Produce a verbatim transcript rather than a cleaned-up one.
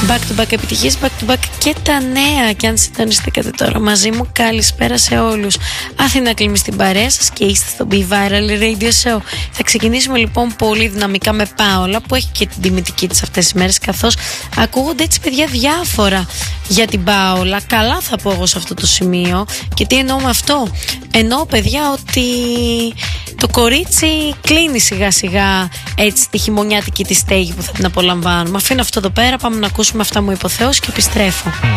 Back to back επιτυχίες, back to back και τα νέα. Και αν συντονιστήκατε τώρα μαζί μου, καλησπέρα σε όλους. Αθήνα Κλίμη στην παρέα σας και είστε στο Be Viral Radio Show. Θα ξεκινήσουμε λοιπόν πολύ δυναμικά με Πάολα, που έχει και την τιμητική της αυτές τις μέρες, καθώς ακούγονται έτσι παιδιά διάφορα για την Πάολα. Καλά θα πω εγώ σε αυτό το σημείο. Και τι εννοώ με αυτό? Εννοώ παιδιά ότι το κορίτσι κλείνει σιγά σιγά έτσι τη χειμωνιάτικη τη στέγη που θα την απολαμβάνουμε. Αφήνω αυτό εδώ πέρα, πάμε να ακούσουμε αυτά μου είπε ο Θεός και επιστρέφω.